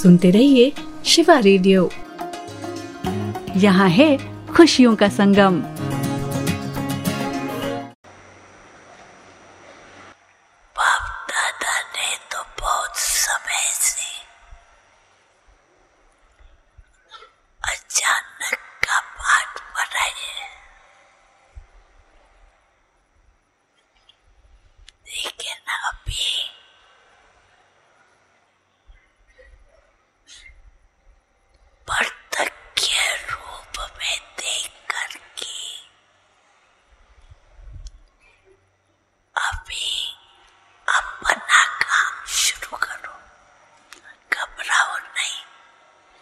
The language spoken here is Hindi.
सुनते रहिए शिवा रेडियो। यहाँ है खुशियों का संगम।